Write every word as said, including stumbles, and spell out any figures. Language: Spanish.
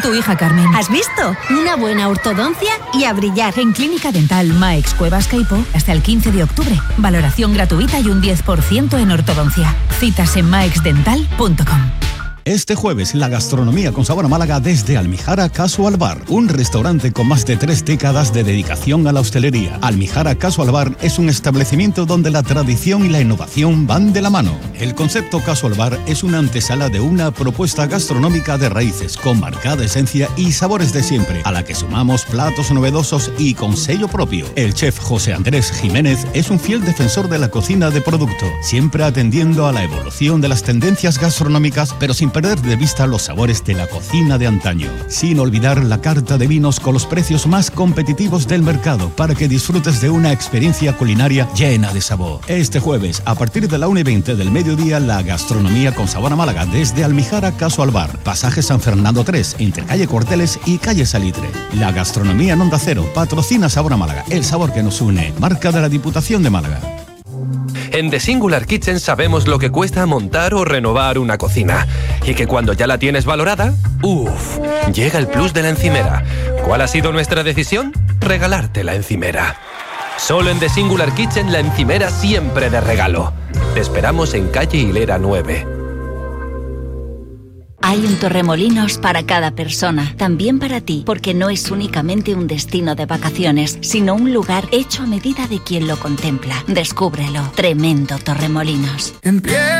tu hija Carmen. ¿Has visto? Una buena ortodoncia y a brillar. En Clínica Dental Maex Cuevas Caipo hasta el quince de octubre. Valoración gratuita y un diez por ciento en ortodoncia. Citas en maix dental punto com. Este jueves, la gastronomía con sabor a Málaga desde Almijara Casual Bar, un restaurante con más de tres décadas de dedicación a la hostelería. Almijara Casual Bar es un establecimiento donde la tradición y la innovación van de la mano. El concepto Casual Bar es una antesala de una propuesta gastronómica de raíces, con marcada esencia y sabores de siempre, a la que sumamos platos novedosos y con sello propio. El chef José Andrés Jiménez es un fiel defensor de la cocina de producto, siempre atendiendo a la evolución de las tendencias gastronómicas, pero sin perder de vista los sabores de la cocina de antaño, sin olvidar la carta de vinos con los precios más competitivos del mercado para que disfrutes de una experiencia culinaria llena de sabor. Este jueves, a partir de la una y veinte del mediodía, la gastronomía con sabor a Málaga desde Almijara Casual Bar, pasaje San Fernando tres, entre calle Corteles y calle Salitre. La gastronomía en Onda Cero patrocina Sabor a Málaga, el sabor que nos une, marca de la Diputación de Málaga. En The Singular Kitchen sabemos lo que cuesta montar o renovar una cocina. Y que cuando ya la tienes valorada, ¡uff! Llega el plus de la encimera. ¿Cuál ha sido nuestra decisión? Regalarte la encimera. Solo en The Singular Kitchen la encimera siempre de regalo. Te esperamos en calle Hilera nueve. Hay un Torremolinos para cada persona, también para ti, porque no es únicamente un destino de vacaciones, sino un lugar hecho a medida de quien lo contempla. Descúbrelo. Tremendo Torremolinos.